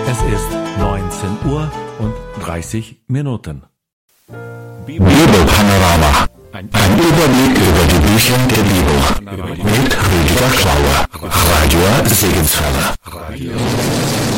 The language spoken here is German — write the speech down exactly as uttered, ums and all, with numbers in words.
Es ist neunzehn Uhr und dreißig Minuten. Bibelpanorama. Ein Überblick über die Bücher der Bibel. Mit Rüdiger Klauer. Radio Segenswelle.